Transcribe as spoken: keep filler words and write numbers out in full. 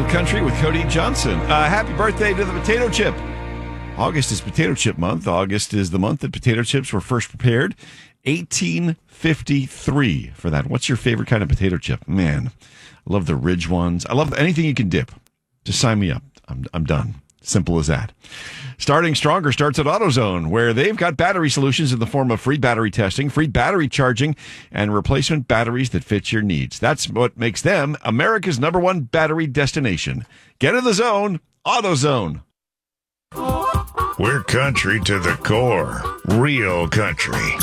Country with Cody Johnson. Uh, happy birthday to the potato chip. August is potato chip month. August is the month that potato chips were first prepared. eighteen fifty-three for that. What's your favorite kind of potato chip? Man, I love the ridge ones. I love anything you can dip. Just sign me up. I'm, I'm done. Simple as that. Starting Stronger starts at AutoZone, where they've got battery solutions in the form of free battery testing, free battery charging, and replacement batteries that fit your needs. That's what makes them America's number one battery destination. Get in the zone, AutoZone. We're country to the core. Real country.